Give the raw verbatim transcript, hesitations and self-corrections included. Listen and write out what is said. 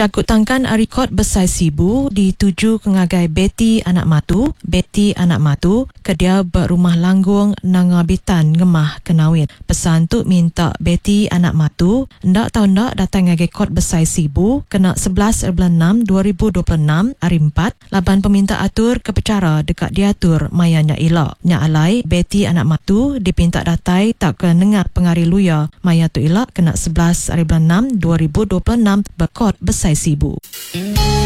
Jakut tangkan rekod besar sibu dituju ke ngagai Betty anak matu. Betty anak matu kedia berumah langgung nangabitan ngemah kenawin. Pesan tu minta Betty anak matu ndak tahu ndak datang ngagai kod besar sibu kena sebelas bulan enam dua ribu dua puluh enam hari empat laban peminta atur kepecara dekat diatur mayanya ilak. Nya alai Betty anak matu dipinta datai tak ke nengat pengari luya maya tu ilak kena sebelas bulan enam dua ribu dua puluh enam berkod besar sibu.